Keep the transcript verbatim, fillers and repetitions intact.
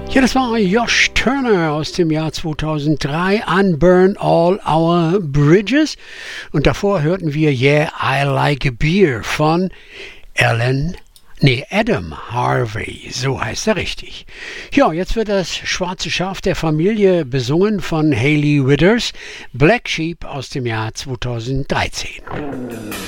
Ja, das war Josh Turner aus dem Jahr zweitausenddrei, Unburn All Our Bridges. Und davor hörten wir Yeah, I Like a Beer von Alan, nee, Adam Harvey, so heißt er richtig. Ja, jetzt wird das schwarze Schaf der Familie besungen von Hayley Withers, Black Sheep aus dem Jahr zweitausenddreizehn.